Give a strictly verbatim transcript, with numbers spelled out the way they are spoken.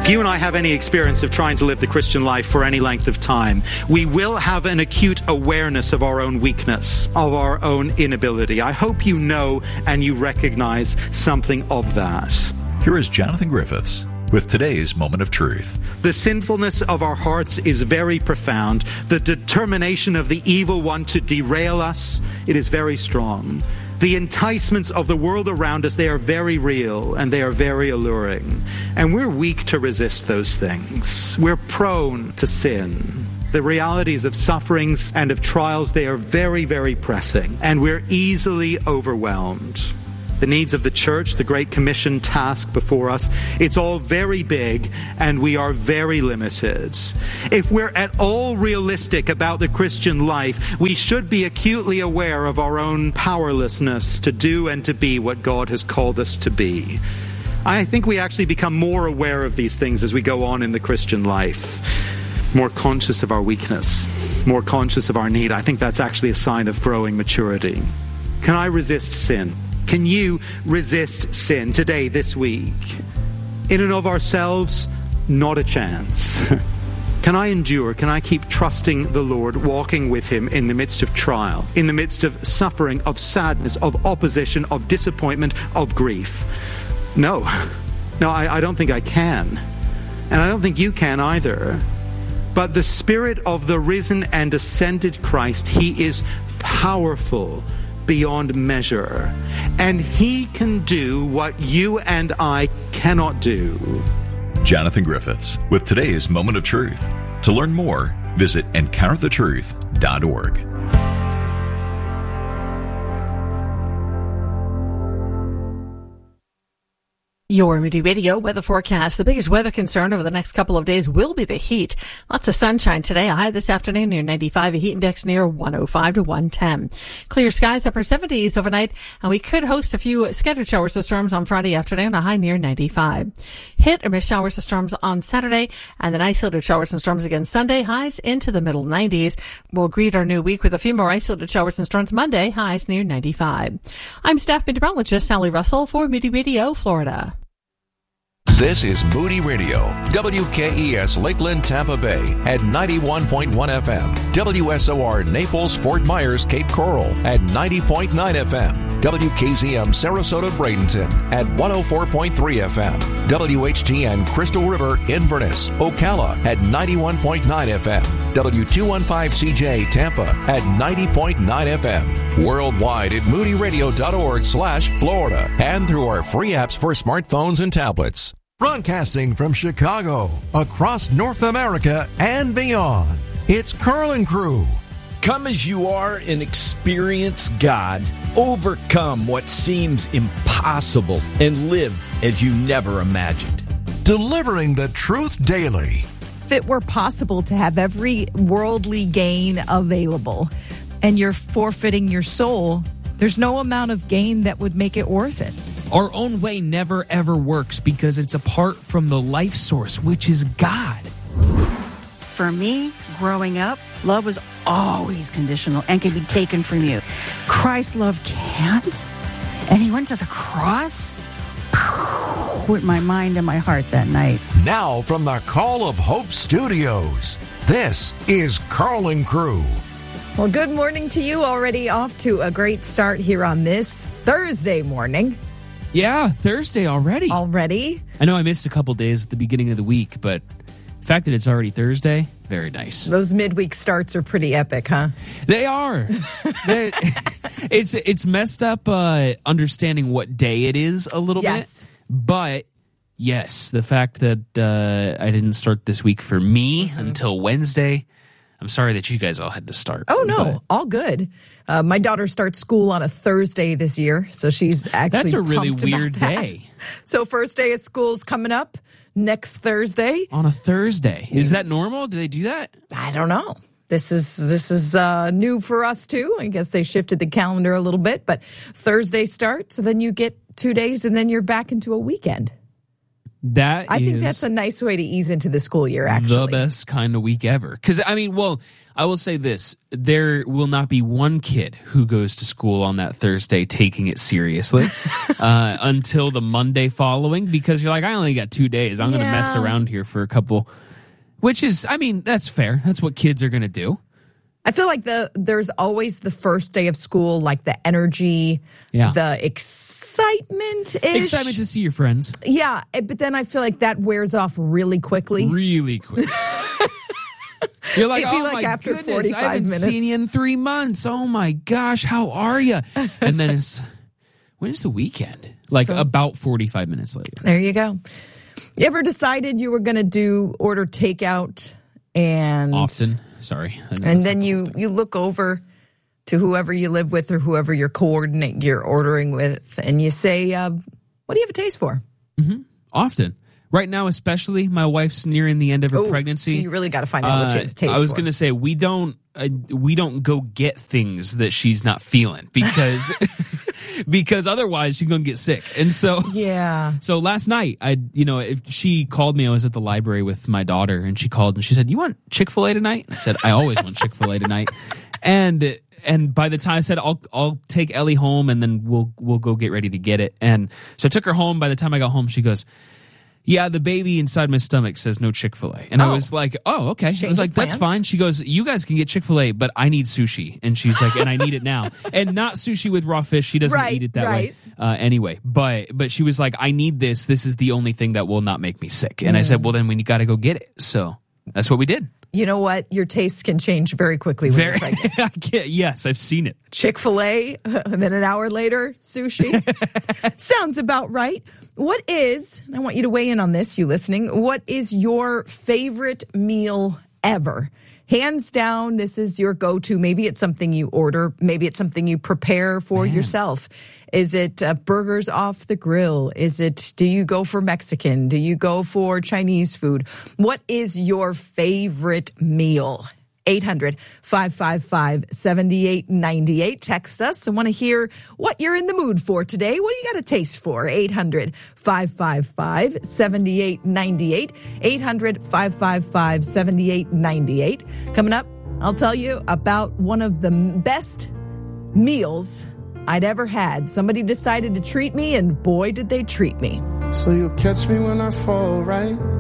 If you and I have any experience of trying to live the Christian life for any length of time, we will have an acute awareness of our own weakness, of our own inability. I hope you know and you recognize something of that. Here is Jonathan Griffiths with today's Moment of Truth. The sinfulness of our hearts is very profound. The determination of the evil one to derail us, it is very strong. The enticements of the world around us, they are very real and they are very alluring. And we're weak to resist those things. We're prone to sin. The realities of sufferings and of trials, they are very, very pressing. And we're easily overwhelmed. The needs of the church, the Great Commission task before us, it's all very big and we are very limited. If we're at all realistic about the Christian life, we should be acutely aware of our own powerlessness to do and to be what God has called us to be. I think we actually become more aware of these things as we go on in the Christian life, more conscious of our weakness, more conscious of our need. I think that's actually a sign of growing maturity. Can I resist sin? Can you resist sin today, this week? In and of ourselves, not a chance. Can I endure? Can I keep trusting the Lord, walking with him in the midst of trial, in the midst of suffering, of sadness, of opposition, of disappointment, of grief? No. No, I, I don't think I can. And I don't think you can either. But the Spirit of the risen and ascended Christ, he is powerful beyond measure. And he can do what you and I cannot do. Jonathan Griffiths with today's Moment of Truth. To learn more, visit encounter the truth dot org. Your Moody Radio weather forecast. The biggest weather concern over the next couple of days will be the heat. Lots of sunshine today. A high this afternoon near ninety-five. A heat index near one oh five to one ten. Clear skies, upper seventies overnight. And we could host a few scattered showers or storms on Friday afternoon. A high near ninety-five. Hit or miss showers or storms on Saturday. And then isolated showers and storms again Sunday. Highs into the middle nineties. We'll greet our new week with a few more isolated showers and storms Monday. Highs near ninety-five. I'm staff meteorologist Sally Russell for Moody Radio, Florida. This is Moody Radio, W K E S Lakeland, Tampa Bay at ninety-one point one F M, W S O R Naples, Fort Myers, Cape Coral at ninety point nine F M, W K Z M Sarasota, Bradenton at one oh four point three F M, W H T N Crystal River, Inverness, Ocala at ninety-one point nine F M, W two fifteen C J Tampa at ninety point nine F M, worldwide at moody radio dot org slash Florida and through our free apps for smartphones and tablets. Broadcasting from Chicago, across North America and beyond, it's Carl and Crew. Come as you are and experience God. Overcome what seems impossible and live as you never imagined. Delivering the truth daily. If it were possible to have every worldly gain available and you're forfeiting your soul, there's no amount of gain that would make it worth it. Our own way never, ever works because it's apart from the life source, which is God. For me, growing up, love was always conditional and can be taken from you. Christ's love can't. And he went to the cross with my mind and my heart that night. Now from the Call of Hope Studios, this is Carl and Crew. Well, good morning to you. Already off to a great start here on this Thursday morning. Yeah, Thursday already. Already? I know I missed a couple days at the beginning of the week, but the fact that it's already Thursday, very nice. Those midweek starts are pretty epic, huh? They are. it's it's messed up uh, understanding what day it is a little yes. bit. But, yes, the fact that uh, I didn't start this week for me mm-hmm. until Wednesday, I'm sorry that you guys all had to start. Oh, no, but all good. Uh, my daughter starts school on a Thursday this year, so she's actually That's a really pumped weird about that. day. So first day of school's coming up next Thursday. On a Thursday. Is that normal? Do they do that? I don't know. This is this is uh, new for us, too. I guess they shifted the calendar a little bit, but Thursday starts, so then you get two days, and then you're back into a weekend. That I is think that's a nice way to ease into the school year, actually. the best kind of week ever. Because, I mean, well, I will say this. There will not be one kid who goes to school on that Thursday taking it seriously uh, until the Monday following, because you're like, I only got two days. I'm going to Yeah. mess around here for a couple, which is, I mean, that's fair. That's what kids are going to do. I feel like the there's always the first day of school, like the energy, Yeah. the excitement. Excitement to see your friends. Yeah, eh, but then I feel like that wears off really quickly. Really quick. You're like, It'd be oh like my after goodness, I forty-five haven't minutes. seen you in three months. Oh my gosh, how are you? And then it's, when's the weekend? Like So- about forty-five minutes later. There you go. You ever decided you were going to do order takeout and Often. Sorry. I know and that's then not you the whole thing. you look over to whoever you live with or whoever you're coordinate you're ordering with, and you say, uh, "What do you have a taste for?" Often. Right now, especially, my wife's nearing the end of her Oh, pregnancy. so you really got to find out what she has a taste Uh, I was for. going to say we don't uh, we don't go get things that she's not feeling because because otherwise she's going to get sick. And so Yeah. so last night I you know if she called me, I was at the library with my daughter, and she called and she said, "You want Chick-fil-A tonight?" I said, "I always want Chick-fil-A tonight." And and by the time I said I'll I'll take Ellie home and then we'll we'll go get ready to get it. And so I took her home. By the time I got home, she goes, "Yeah, the baby inside my stomach says no Chick-fil-A." And I Oh. was like, "Oh, okay." I Change was of like, "That's plans. fine." She goes, "You guys can get Chick-fil-A, but I need sushi." And she's like, "And I need it now." And not sushi with raw fish. She doesn't Right, eat it that right. way uh, anyway. But but she was like, "I need this. This is the only thing that will not make me sick." And I Mm. said, "Well, then we got to go get it." So that's what we did. You know what? Your tastes can change very quickly when Very, you're pregnant. I can't- yes, I've seen it. Chick-fil-A, and then an hour later, sushi. Sounds about right. What is, and I want you to weigh in on this, you listening, what is your favorite meal ever? Hands down, this is your go-to. Maybe it's something you order. Maybe it's something you prepare for yourself. Is it uh, burgers off the grill? Is it, do you go for Mexican? Do you go for Chinese food? What is your favorite meal? eight hundred, five five five, seven eight nine eight. Text us. I want to hear what you're in the mood for today. What do you got a taste for? eight hundred, five five five, seven eight nine eight. eight hundred, five five five, seven eight nine eight. Coming up, I'll tell you about one of the best meals I'd ever had. Somebody decided to treat me, and boy, did they treat me. So you'll catch me when I fall, right?